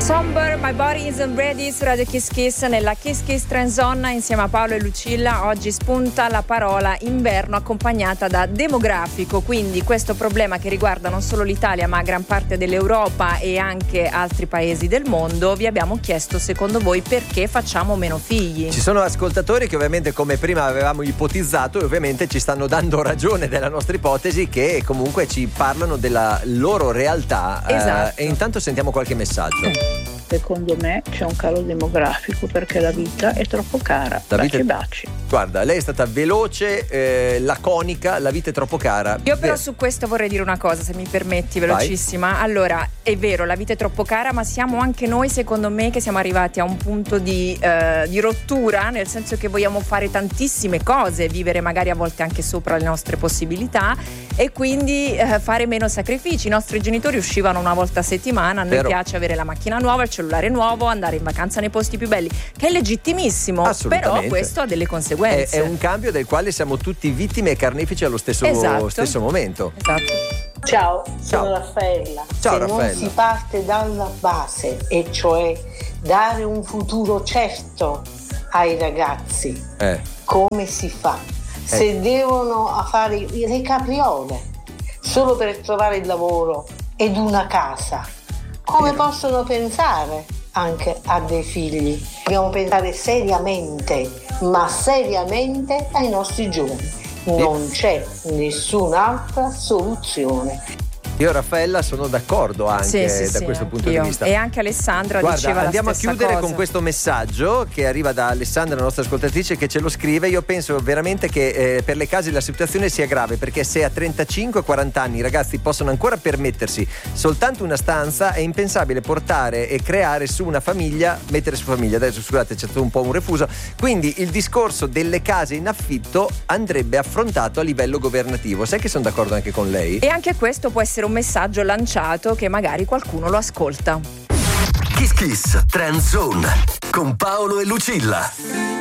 Somber, My Body Isn't Ready su Radio Kiss Kiss nella Kiss Kiss Trend Zone insieme a Paolo e Lucilla. Oggi spunta la parola inverno accompagnata da demografico, quindi questo problema che riguarda non solo l'Italia ma gran parte dell'Europa e anche altri paesi del mondo. Vi abbiamo chiesto secondo voi perché facciamo meno figli. Ci sono ascoltatori che ovviamente, come prima avevamo ipotizzato, e ovviamente ci stanno dando ragione della nostra ipotesi, che comunque ci parlano della loro realtà. Esatto. E intanto sentiamo qualche messaggio. Secondo me c'è un calo demografico perché la vita è troppo cara. Baci. Guarda, lei è stata veloce, laconica, la vita è troppo cara. Io però su questo vorrei dire una cosa, se mi permetti, velocissima. Vai. Allora, è vero, la vita è troppo cara, ma siamo anche noi, secondo me, che siamo arrivati a un punto di rottura, nel senso che vogliamo fare tantissime cose, vivere magari a volte anche sopra le nostre possibilità e quindi fare meno sacrifici. I nostri genitori uscivano una volta a settimana, a noi piace avere la macchina nuova, il cellulare nuovo, andare in vacanza nei posti più belli, che è legittimissimo, però questo ha delle conseguenze. È un cambio del quale siamo tutti vittime e carnefici allo stesso momento. Esatto. Ciao, sono Raffaella. Ciao, Se Raffaella. non si parte dalla base, e cioè dare un futuro certo ai ragazzi, come si fa? Se devono fare le capriole solo per trovare il lavoro ed una casa, come possono pensare anche a dei figli? Dobbiamo pensare seriamente, ma seriamente ai nostri giovani. Non c'è nessun'altra soluzione. Io Raffaella sono d'accordo anche da questo punto di vista. E anche Alessandra diceva la andiamo stessa a chiudere cosa. con questo messaggio che arriva da Alessandra, la nostra ascoltatrice, che ce lo scrive. Io penso veramente che per le case la situazione sia grave, perché se a 35-40 anni i ragazzi possono ancora permettersi soltanto una stanza, è impensabile portare e creare su una famiglia, mettere su famiglia. Adesso scusate, c'è stato un po' un refuso. Quindi il discorso delle case in affitto andrebbe affrontato a livello governativo. Sai che sono d'accordo anche con lei? E anche questo può essere un messaggio lanciato che magari qualcuno lo ascolta. Kiss Kiss Trend Zone con Paolo e Lucilla.